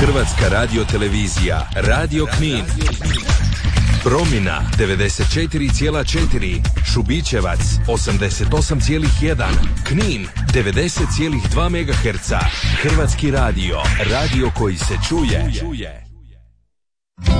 Hrvatska radiotelevizija, Radio Knin. Promina 94,4, Šubićevac 88,1, Knin 90,2 MHz. Hrvatski radio, radio koji se čuje.